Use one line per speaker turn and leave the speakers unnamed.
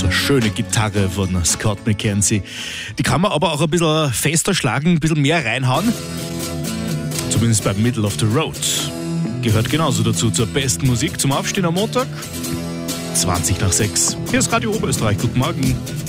So eine schöne Gitarre von Scott McKenzie. Die kann man aber auch ein bisschen fester schlagen, ein bisschen mehr reinhauen. Zumindest beim Middle of the Road. Gehört genauso dazu zur besten Musik zum Aufstehen am Montag. 20 nach 6. Hier ist Radio Oberösterreich. Guten Morgen.